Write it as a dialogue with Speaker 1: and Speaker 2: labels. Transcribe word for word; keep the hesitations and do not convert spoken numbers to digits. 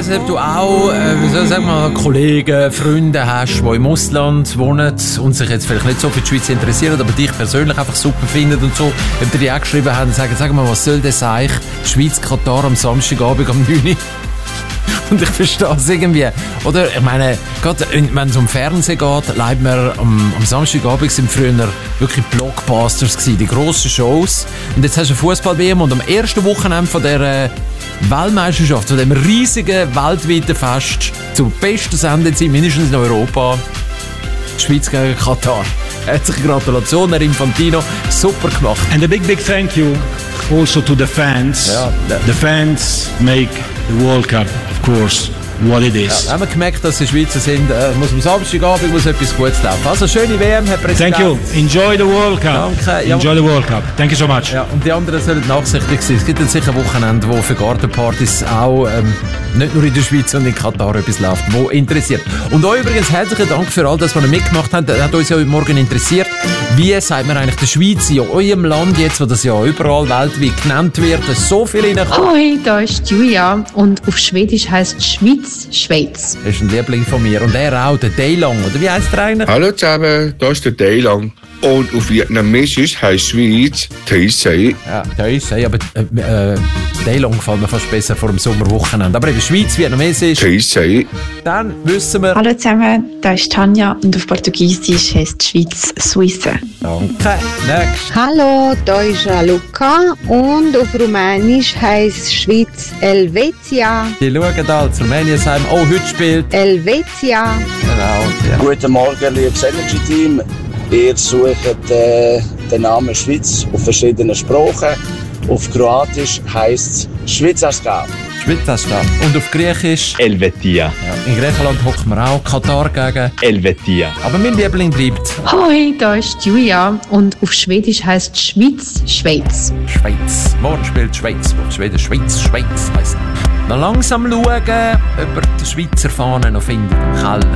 Speaker 1: weiss, ob du auch, äh, wie soll ich sagen, mal, Kollegen, Freunde hast, die im Ausland wohnen und sich jetzt vielleicht nicht so für die Schweiz interessieren, aber dich persönlich einfach super finden und so. Ob die dir auch geschrieben haben und sagen, sag mal, was soll das eigentlich? Schweiz, Katar am Samstagabend um neun Uhr. Und ich verstehe es irgendwie. Oder, ich meine, gerade wenn es um Fernsehen geht, leiden wir am, am Samstagabend sind früher wirklich Blockbusters gewesen, die grossen Shows. Und jetzt hast du Fußball-W M und am ersten Wochenende von der Weltmeisterschaft, von dem riesigen weltweiten Fest, zur besten Sendezeit, mindestens in Europa, Schweiz gegen Katar. Herzliche Gratulation, Herr Infantino, super gemacht.
Speaker 2: And a big, big thank you also to the fans.
Speaker 1: Ja.
Speaker 2: The fans make the World Cup, of course, what it is.
Speaker 1: Ja, haben wir gemerkt, dass die Schweizer sind, äh, muss am Samstagabend muss etwas Gutes laufen. Also schöne W M, Herr Präsident.
Speaker 2: Thank you. Enjoy the World Cup.
Speaker 1: Danke. Ja.
Speaker 2: Enjoy the World Cup. Thank you so much.
Speaker 1: Ja, und die anderen sollen nachsichtig sein. Es gibt dann sicher Wochenende, wo für Gartenpartys auch ähm, nicht nur in der Schweiz, sondern in Katar etwas läuft, wo interessiert. Und euch übrigens herzlichen Dank für all das, was ihr mitgemacht habt. Das hat uns ja heute Morgen interessiert. Wie sagt man eigentlich der Schweiz in eurem Land jetzt, wo das ja überall weltweit genannt wird, dass so viel reinkommt?
Speaker 3: Hoi, da ist Julia und auf Schwedisch heisst Schweiz Schweiz.
Speaker 1: Das ist ein Liebling von mir. Und er auch, der Daylong, oder wie heisst er eigentlich?
Speaker 4: Hallo zusammen, da ist der Daylong. Und auf Vietnamesisch heisst Schweiz Thay Say.
Speaker 1: Ja, Thay, aber äh, äh, Daylong gefällt mir fast besser vor dem Sommerwochenende. Aber eben Schweiz, Vietnamesisch.
Speaker 4: Thay Say.
Speaker 1: Dann wissen wir...
Speaker 5: Hallo zusammen, da ist Tanja und auf Portugiesisch heisst Schweiz Suisse.
Speaker 1: Danke. Next.
Speaker 6: Hallo, da ist Luca und auf Rumänisch heisst Schweiz Helvetia.
Speaker 1: Die schauen da als Rumänien sagen, oh, heute spielt...
Speaker 6: Helvetia.
Speaker 1: Genau. Ja.
Speaker 7: Guten Morgen, liebes Energy-Team. Ihr sucht äh, den Namen Schweiz auf verschiedenen Sprachen. Auf Kroatisch heisst es Schweizerska.
Speaker 1: Schweizerska. Und auf Griechisch?
Speaker 8: Helvetia.
Speaker 1: Ja, in Griechenland hocken wir auch. Katar gegen?
Speaker 8: Helvetia.
Speaker 1: Aber mein Liebling bleibt.
Speaker 3: Hoi, da ist Julia und auf Schwedisch heisst Schweiz Schweiz.
Speaker 1: Schweiz. Morgen spielt Schweiz. Schweden, Schweiz, Schweiz heisst. Noch langsam schauen, ob er die Schweizer Fahne noch findet im Keller.